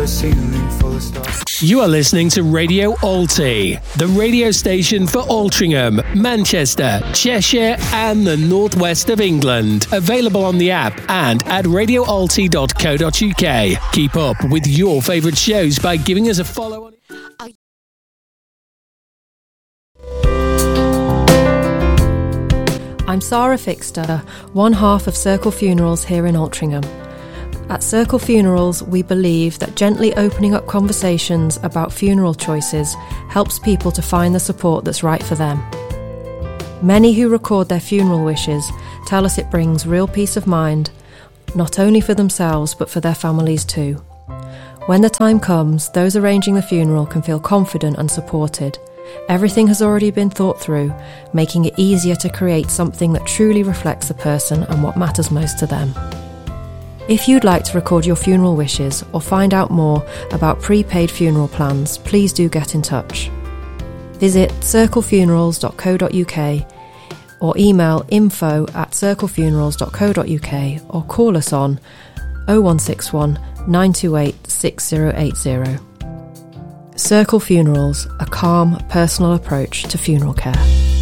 a ceiling full of stars. You are listening to Radio Alty, the radio station for Altrincham, Manchester, Cheshire and the northwest of England. Available on the app and at radioalty.co.uk. Keep up with your favourite shows by giving us a follow on. I'm Sarah Fixter, one half of Circle Funerals here in Altrincham. At Circle Funerals, we believe that gently opening up conversations about funeral choices helps people to find the support that's right for them. Many who record their funeral wishes tell us it brings real peace of mind, not only for themselves but for their families too. When the time comes, those arranging the funeral can feel confident and supported. Everything has already been thought through, making it easier to create something that truly reflects the person and what matters most to them. If you'd like to record your funeral wishes or find out more about prepaid funeral plans, please do get in touch. Visit circlefunerals.co.uk or email info@circlefunerals.co.uk or call us on 0161 928 6080. Circle Funerals, a calm, personal approach to funeral care.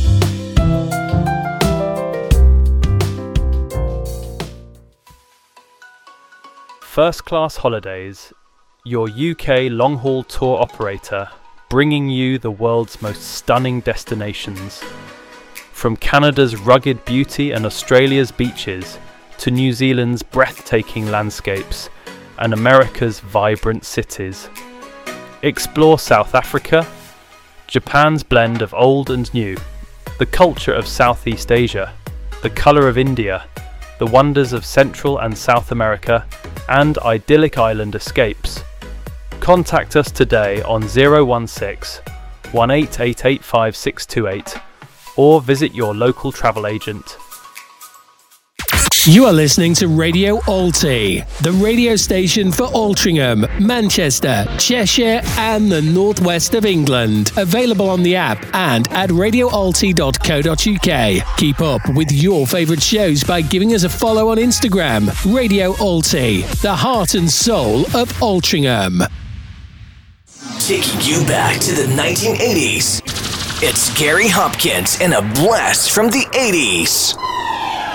First Class Holidays, your UK long-haul tour operator, bringing you the world's most stunning destinations. From Canada's rugged beauty and Australia's beaches, to New Zealand's breathtaking landscapes and America's vibrant cities. Explore South Africa, Japan's blend of old and new, the culture of Southeast Asia, the colour of India, the wonders of Central and South America, and idyllic island escapes. Contact us today on 016 18885 or visit your local travel agent. You are listening to Radio Alty, the radio station for Altrincham, Manchester, Cheshire and the northwest of England. Available on the app and at radioalty.co.uk. Keep up with your favourite shows by giving us a follow on Instagram. Radio Alty, the heart and soul of Altrincham. Taking you back to the 1980s. It's Gary Hopkins and a blast from the 80s.